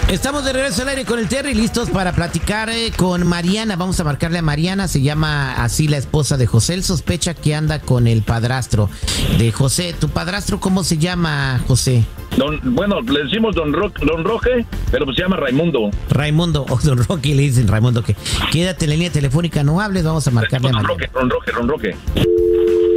Estamos de regreso al aire con el Terry, listos para platicar con Mariana. Vamos a marcarle a Mariana, se llama así la esposa de José. Él sospecha que anda con el padrastro de José. ¿Tu padrastro cómo se llama, José? Bueno, le decimos don Roque, pero pues se llama Raimundo. Raimundo, o don Roque, le dicen Raimundo. Que quédate en la línea telefónica, no hables, vamos a marcarle a Mariana. Don Roque.